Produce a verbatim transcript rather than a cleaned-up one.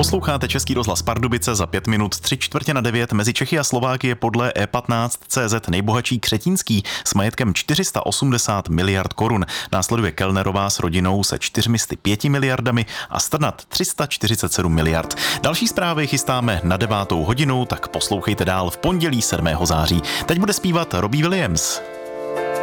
Posloucháte Český rozhlas Pardubice, za pět minut tři čtvrtě na devět. Mezi Čechy a Slováky je podle E patnáct tečka cé zet nejbohatší Křetínský s majetkem čtyři sta osmdesát miliard korun. Následuje Kellnerová s rodinou se čtyřmi sty pěti miliardami a Strnad tři sta čtyřicet sedm miliard. Další zprávy chystáme na devátou hodinu, tak poslouchejte dál v pondělí sedmého září. Teď bude zpívat Robbie Williams.